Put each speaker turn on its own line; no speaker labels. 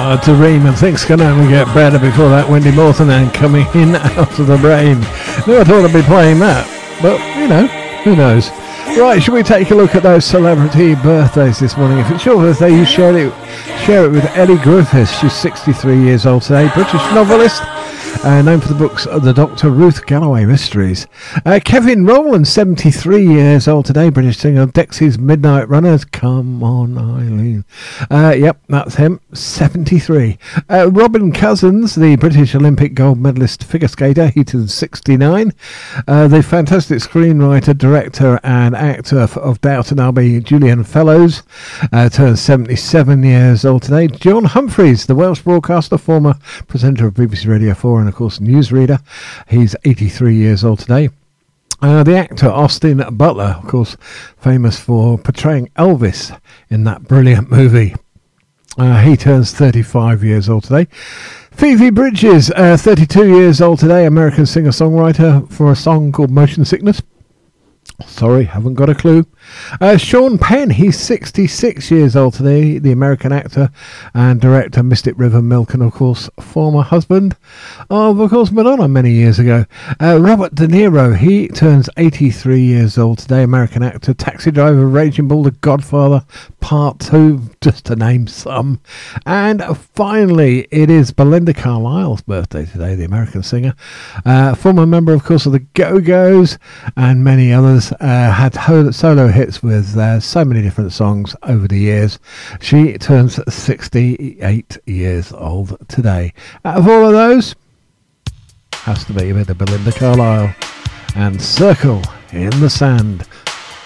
Dream, and things can only get better. Before that, Wendy Morton and Coming In Out of the Rain. Never thought I'd be playing that, but you know, who knows. Right, should we take a look at those celebrity birthdays this morning? If it's your birthday, you share it with Ellie Griffiths. She's 63 years old today, British novelist. Known for the books of the Dr. Ruth Galloway Mysteries. Kevin Rowland, 73 years old today, British singer. Dexys Midnight Runners. Come on, Eileen. Yep, that's him, 73. Robin Cousins, the British Olympic gold medalist figure skater. He turns 69. The fantastic screenwriter, director and actor of Downton Abbey, Julian Fellows, turns 77 years old today. John Humphreys, the Welsh broadcaster, former presenter of BBC Radio 4 and of course newsreader. He's 83 years old today. The actor Austin Butler, of course, famous for portraying Elvis in that brilliant movie. He turns 35 years old today. Phoebe Bridgers, 32 years old today, American singer-songwriter for a song called Motion Sickness. Sorry, haven't got a clue. Sean Penn, he's 66 years old today, the American actor and director, Mystic River Milk, and of course former husband of course Madonna many years ago. Robert De Niro, he turns 83 years old today, American actor, Taxi Driver, Raging Bull, The Godfather Part 2, just to name some. And finally, it is Belinda Carlisle's birthday today, the American singer, former member of course of the Go-Go's and many others. Had solo hits with so many different songs over the years. She turns 68 years old today. Out of all of those, has to be a bit of Belinda Carlisle and Circle in the Sand.